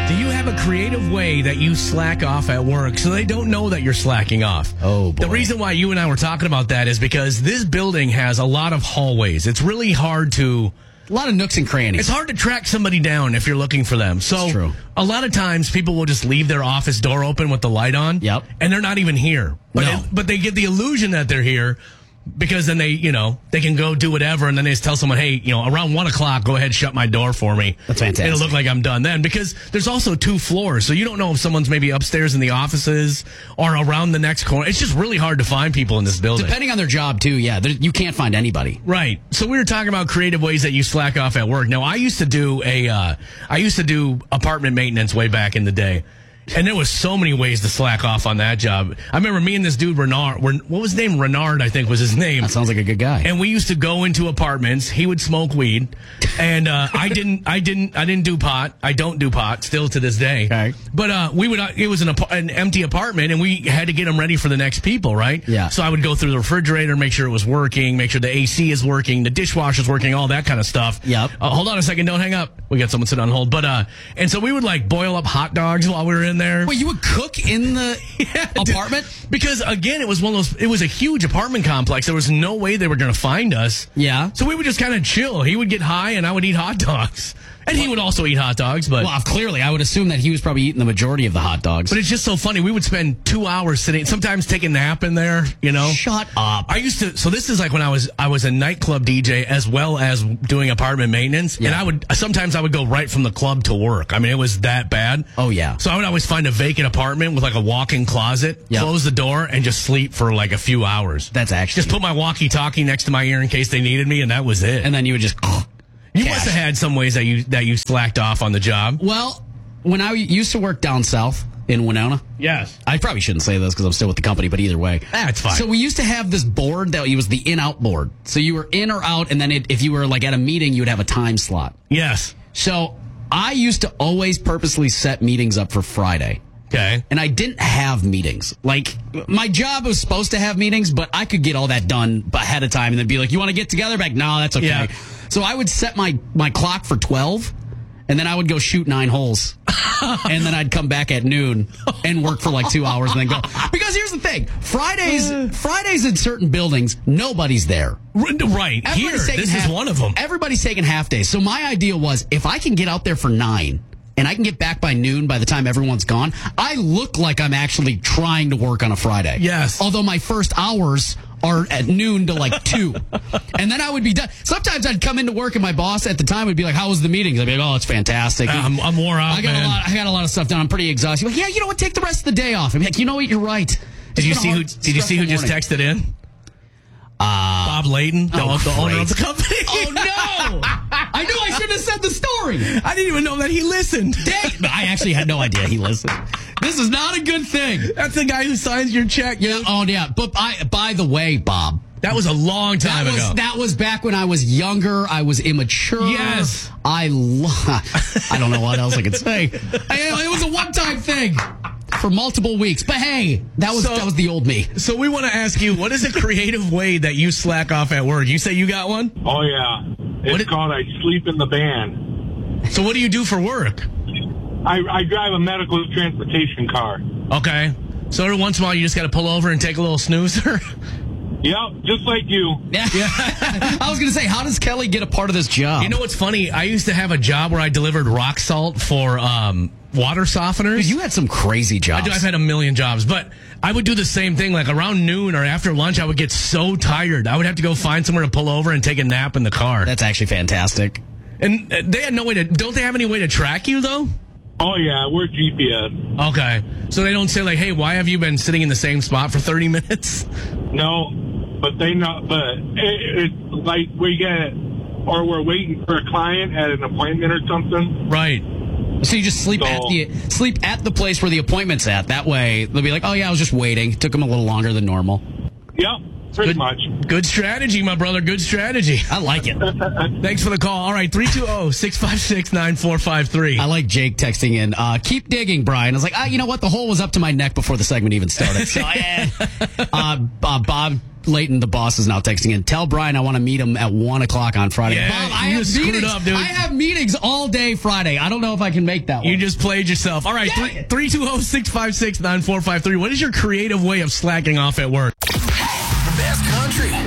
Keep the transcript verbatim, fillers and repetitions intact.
Do you have a creative way that you slack off at work so they don't know that you're slacking off? Oh, boy. The reason why you and I were talking about that is because this building has a lot of hallways. It's really hard to... A lot of nooks and crannies. It's hard to track somebody down if you're looking for them. So It's true. a lot of times people will just leave their office door open with the light on. Yep. And they're not even here. But, No. it, but they get the illusion that they're here because then they, you know, they can go do whatever and then they just tell someone, hey, you know, around one o'clock, go ahead, shut my door for me. That's fantastic. It'll look like I'm done then because there's also two floors. So you don't know if someone's maybe upstairs in the offices or around the next corner. It's just really hard to find people in this building. Depending on their job, too, yeah. there- You can't find anybody. Right. So we were talking about creative ways that you slack off at work. Now, I used to do a, uh, I used to do apartment maintenance way back in the day. And there was so many ways to slack off on that job. I remember me and this dude, Renard, what was his name? Renard, I think was his name. That sounds like a good guy. And we used to go into apartments. He would smoke weed, and uh, I didn't. I didn't. I didn't do pot. I don't do pot still to this day. Okay. But uh, we would. Uh, it was an, ap- an empty apartment, and we had to get them ready for the next people, right? Yeah. So I would go through the refrigerator, make sure it was working, make sure the A C is working, the dishwasher's working, all that kind of stuff. Yep. Uh, hold on a second. Don't hang up. We got someone sitting on hold. But uh, and so we would like boil up hot dogs while we were in there. Wait, you would cook in the Yeah, dude. apartment? Because again, it was one of those. It was a huge apartment complex. There was no way they were going to find us. Yeah. So we would just kind of chill. He would get high, and I would eat hot dogs, and he would also eat hot dogs. But Well, clearly, I would assume that he was probably eating the majority of the hot dogs. but it's just so funny. We would spend two hours sitting, sometimes take a nap in there. You know. Shut up. I used to. So this is like when I was I was a nightclub D J as well as doing apartment maintenance, and Yeah. I would sometimes I would go right from the club to work. I mean, it was that bad. Oh, yeah. So I would always find a vacant apartment with like a walk-in closet, Yeah. close the door, and just sleep for like a few hours. That's actually... Just put my walkie-talkie next to my ear in case they needed me, and that was it. And then you would just... you cash. must have had some ways that you that you slacked off on the job. Well, when I used to work down south in Winona... Yes. I probably shouldn't say this because I'm still with the company, but either way. That's fine. So we used to have this board that was the in-out board. So you were in or out, and then it, if you were like at a meeting, you would have a time slot. Yes. So I used to always purposely set meetings up for Friday. Okay. And I didn't have meetings. Like, my job was supposed to have meetings, but I could get all that done ahead of time and then be like, you want to get together? Back, no, that's okay. Yeah. So I would set my, my clock for twelve, and then I would go shoot nine holes. And then I'd come back at noon and work for like two hours and then go. Because here's the thing. Fridays, Fridays in certain buildings, nobody's there. Right. Here, Everybody's taking this half, is one of them. Everybody's taking half days. So my idea was, if I can get out there for nine and I can get back by noon by the time everyone's gone, I look like I'm actually trying to work on a Friday. Yes. Although my first hours are at noon to like two. And then I would be done. Sometimes I'd come into work and my boss at the time would be like, how was the meetings? I'd be like, oh, it's fantastic. I'm, I'm wore out, I got man. a lot. I got a lot of stuff done. I'm pretty exhausted. Like, yeah, you know what? Take the rest of the day off. I'd be like, you know what? You're right. Did It's you been a see who? hard, Did you see who just stressful texted in? Uh, Bob Layton, the, oh, the owner of the great. company. Oh no! I knew I shouldn't have said the story. I didn't even know that he listened. Dang, I actually had no idea he listened. This is not a good thing. That's the guy who signs your check. Yeah. Oh yeah. But I, by the way, Bob, That was a long time that was, ago. that was back when I was younger. I was immature. Yes. I. Lo- I don't know what else I could say. I- It was a one-time thing for multiple weeks. But hey, that was So- that was the old me. So we want to ask you, what is a creative way that you slack off at work? You say you got one? Oh, yeah. It's What it- called I sleep in the van. So what do you do for work? I, I drive a medical transportation car. Okay. So every once in a while you just got to pull over and take a little snoozer? Yep, just like you. Yeah. I was going to say, how does Kelly get a part of this job? You know what's funny? I used to have a job where I delivered rock salt for um, water softeners. Dude, you had some crazy I jobs. do, I've had a million jobs, but I would do the same thing. Like around noon or after lunch, I would get so tired. I would have to go find somewhere to pull over and take a nap in the car. That's actually fantastic. And uh, they had no way to, don't they have any way to track you though? Oh, yeah, we're G P S. Okay. So they don't say like, hey, why have you been sitting in the same spot for thirty minutes? No, but they know, but it, it's like we get, or we're waiting for a client at an appointment or something. Right. So you just sleep So- at the sleep at the place where the appointment's at. That way they'll be like, oh yeah, I was just waiting. It took them a little longer than normal. Yep. pretty Good, much. good strategy, my brother. Good strategy. I like it. Thanks for the call. All right, three two zero, six five six, nine four five three. I like Jake texting in. Uh, keep digging, Brian. I was like, ah, you know what? The hole was up to my neck before the segment even started. So, eh. uh, uh, Bob Layton, the boss, is now texting in. Tell Brian I want to meet him at one o'clock on Friday. Yeah, Bob, I you have just screwed meetings. up, dude. I have meetings all day Friday. I don't know if I can make that one. You just played yourself. All right, three two zero, six five six, nine four five three. What is your creative way of slacking off at work?